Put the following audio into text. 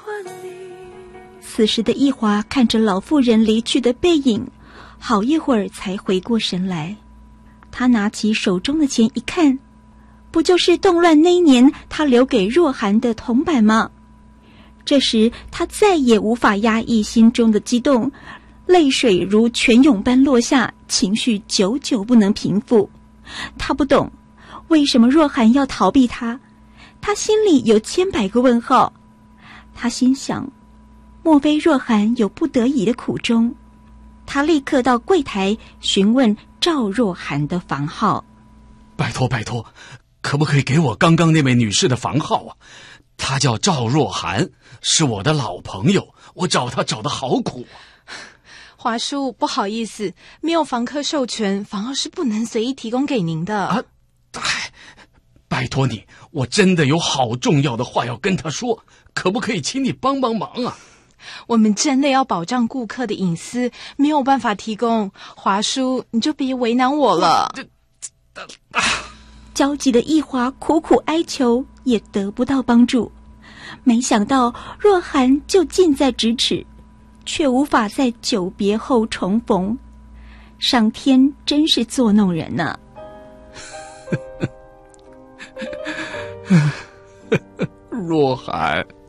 此时的奕华看着老妇人离去的背影，好一会儿才回过神来。他拿起手中的钱一看，不就是动乱那一年他留给若涵的铜板吗？这时他再也无法压抑心中的激动，泪水如泉涌般落下，情绪久久不能平复。他不懂为什么若涵要逃避他，他心里有千百个问号。他心想，莫非若涵有不得已的苦衷？他立刻到柜台询问赵若涵的房号。 拜托，可不可以给我刚刚那位女士的房号啊？她叫赵若涵，是我的老朋友，我找她找得好苦啊。 华叔，不好意思，没有房客授权，房号是不能随意提供给您的。 拜托你，我真的有好重要的话要跟她说，可不可以请你帮帮忙啊？ 我们真的要保障顾客的隐私，没有办法提供。华叔，你就别为难我了。 焦急的奕华苦苦哀求，也得不到帮助。没想到若涵就近在咫尺，却无法在久别后重逢。上天真是作弄人啊。 若涵。